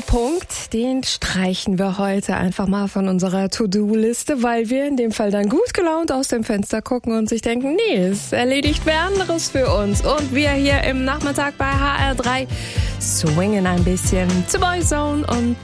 Punkt, den streichen wir heute einfach mal von unserer To-Do-Liste, weil wir in dem Fall dann gut gelaunt aus dem Fenster gucken und sich denken, nee, es erledigt wer anderes für uns. Und wir hier im Nachmittag bei HR3 swingen ein bisschen zu Boyzone und